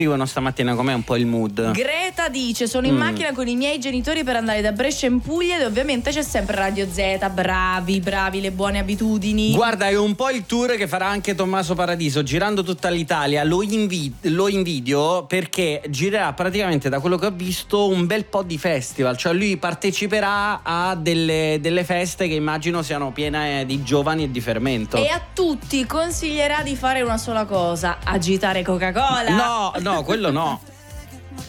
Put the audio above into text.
dicono stamattina, com'è un po' il mood? Greta dice: sono in macchina con i miei genitori per andare da Brescia in Puglia ed ovviamente c'è sempre Radio Z. Bravi, le buone abitudini. Guarda, è un po' il tour che farà anche Tommaso Paradiso, girando tutta l'Italia. Lo invidio perché girerà praticamente, da quello che ho visto, un bel po' di festival. Cioè lui parteciperà a delle feste che immagino siano piene di giovani e di fermento. E a tutti consiglierà di fare una sola cosa: agitare Coca-Cola. No, quello no.